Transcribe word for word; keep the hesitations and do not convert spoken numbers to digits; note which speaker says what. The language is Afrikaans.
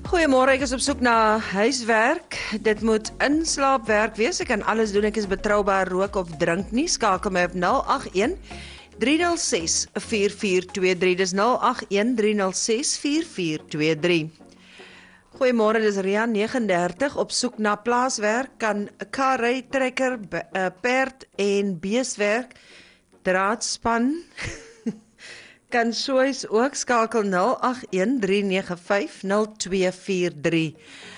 Speaker 1: Goeiemôre, ek is op soek na huiswerk. Dit moet inslaapwerk wees. Ek kan alles doen. Ek is betroubaar, rook of drink nie. Skakel my op nul agt een drie nul ses vier vier twee drie. Dis nul agt een drie nul ses vier vier twee drie. Goeiemôre, dis Rian negendertig op soek na plaaswerk. Kan 'n kar ry, trekker, be- 'n perd en beeswerk, draadspan. Kan soos ook skakel nul agt een drie nege vyf nul twee vier drie.